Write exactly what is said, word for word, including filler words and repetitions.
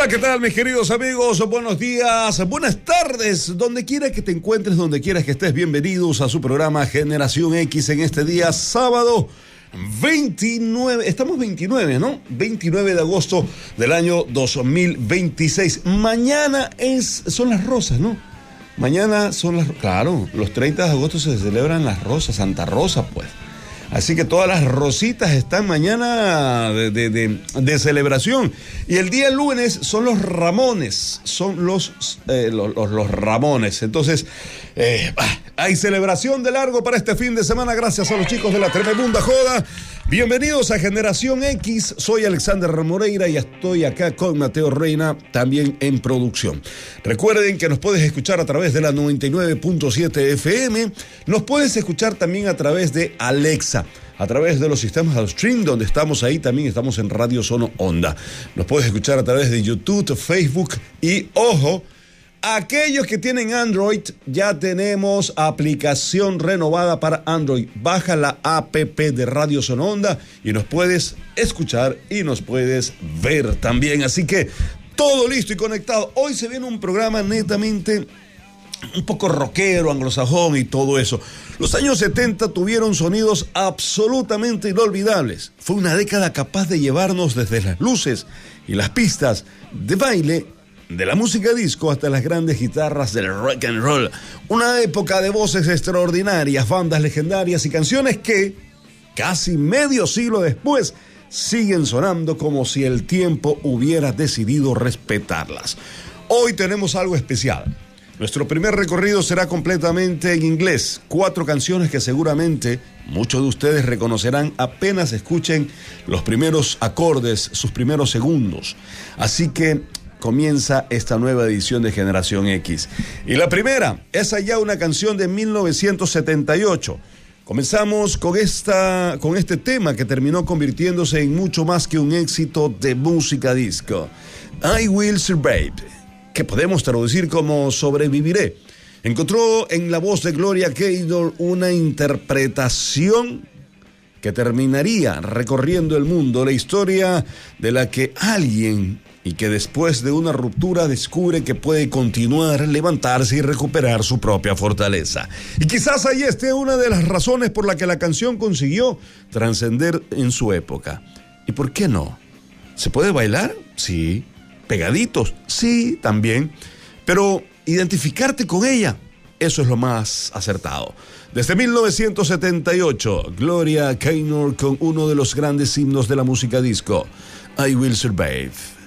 Hola, ¿qué tal, mis queridos amigos? Buenos días, buenas tardes, donde quiera que te encuentres, donde quieras que estés, bienvenidos a su programa Generación X en este día sábado veintinueve, estamos veintinueve, ¿no? veintinueve de agosto del año dos mil veintiséis. Mañana es, son las rosas, ¿no? Mañana son las, claro, los treinta de agosto se celebran las rosas, Santa Rosa, pues. Así que todas las rositas están mañana de, de, de, de celebración. Y el día lunes son los Ramones, son los, eh, los, los, los Ramones. Entonces, eh, hay celebración de largo para este fin de semana gracias a los chicos de la Tremebunda Joda. Bienvenidos a Generación X, soy Alexander Moreira y estoy acá con Mateo Reina, también en producción. Recuerden que nos puedes escuchar a través de la noventa y nueve punto siete F M, nos puedes escuchar también a través de Alexa, a través de los sistemas de stream, donde estamos ahí, también estamos en Radio Sono Onda. Nos puedes escuchar a través de YouTube, Facebook y, ojo, aquellos que tienen Android, ya tenemos aplicación renovada para Android. Baja la app de Radio Sono Onda y nos puedes escuchar y nos puedes ver también. Así que todo listo y conectado. Hoy se viene un programa netamente un poco rockero, anglosajón y todo eso. Los años setenta tuvieron sonidos absolutamente inolvidables. Fue una década capaz de llevarnos desde las luces y las pistas de baile de la música disco hasta las grandes guitarras del rock and roll. Una época de voces extraordinarias, bandas legendarias y canciones que, casi medio siglo después, siguen sonando como si el tiempo hubiera decidido respetarlas. Hoy tenemos algo especial. Nuestro primer recorrido será completamente en inglés. Cuatro canciones que seguramente muchos de ustedes reconocerán apenas escuchen los primeros acordes, sus primeros segundos. Así que comienza esta nueva edición de Generación X. Y la primera es allá una canción de mil novecientos setenta y ocho. Comenzamos con, esta, con este tema que terminó convirtiéndose en mucho más que un éxito de música disco. I Will Survive, que podemos traducir como Sobreviviré. Encontró en la voz de Gloria Gaynor una interpretación que terminaría recorriendo el mundo, la historia de la que alguien y que después de una ruptura descubre que puede continuar, levantarse y recuperar su propia fortaleza. Y quizás ahí esté una de las razones por la que la canción consiguió trascender en su época. ¿Y por qué no? ¿Se puede bailar? Sí. ¿Pegaditos? Sí, también. Pero identificarte con ella, eso es lo más acertado. Desde mil novecientos setenta y ocho, Gloria Gaynor con uno de los grandes himnos de la música disco, I Will Survive.